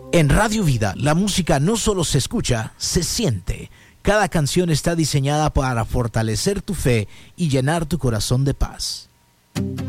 En Radio Vida, la música no solo se escucha, se siente. Cada canción está diseñada para fortalecer tu fe y llenar tu corazón de paz.